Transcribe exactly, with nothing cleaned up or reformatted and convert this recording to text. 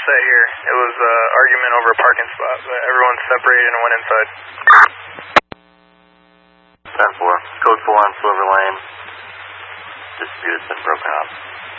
set here. It was an uh, argument over a parking spot, but everyone separated and went inside. ten four. Code four on Silver Lane. Dispute has been broken up.